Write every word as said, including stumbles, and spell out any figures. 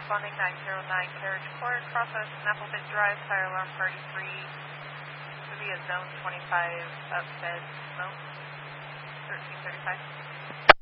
responding nine zero nine Carriage Court, Crosswest Snapplepit Drive, fire alarm party three. Should be a zone twenty-five upset smoke, thirteen thirty-five.